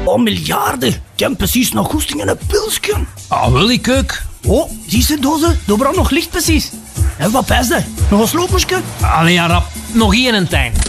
paar miljarden. Die hebben precies nog goesting in een pilsje. Ah, wil ik ook. Oh, zie je dozen? Daar brandt nog licht precies. En wat is dat? Nog een sloopmoesje? Allee, ja, rap. Nog één en tijd.